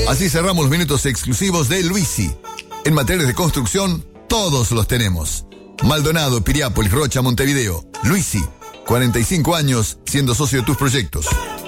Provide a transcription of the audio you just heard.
Así cerramos los minutos exclusivos de Luisi. En materias de construcción, todos los tenemos. Maldonado, Piriápolis, Rocha, Montevideo. Luisi, 45 años siendo socio de tus proyectos.